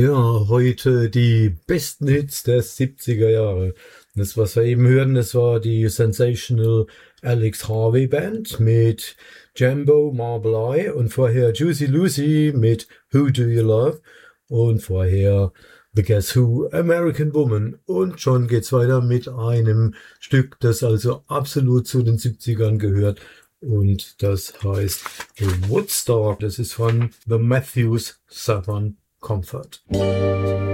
Ja, heute die besten Hits der 70er Jahre. Das, was wir eben hören, das war die Sensational Alex Harvey Band mit Jambo Marble Eye und vorher Juicy Lucy mit Who Do You Love und vorher The Guess Who American Woman. Und schon geht's weiter mit einem Stück, das also absolut zu den 70ern gehört. Und das heißt Woodstock. Das ist von The Matthews Southern Comfort.